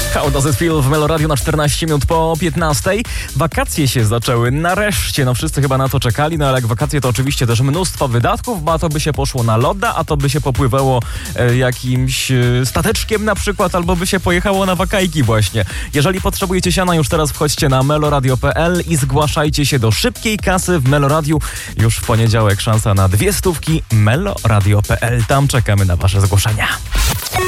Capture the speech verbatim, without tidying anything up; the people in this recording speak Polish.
How Does It Feel w Meloradiu na czternaście minut po piętnastej. Wakacje się zaczęły nareszcie, no wszyscy chyba na to czekali, no ale jak wakacje to oczywiście też mnóstwo wydatków, bo a to by się poszło na loda, a to by się popływało e, jakimś e, stateczkiem na przykład, albo by się pojechało na wakajki właśnie. Jeżeli potrzebujecie siana, już teraz wchodźcie na meloradio kropka p l i zgłaszajcie się do szybkiej kasy w Meloradiu. Już w poniedziałek szansa na dwie stówki. meloradio kropka p l, tam czekamy na wasze zgłoszenia.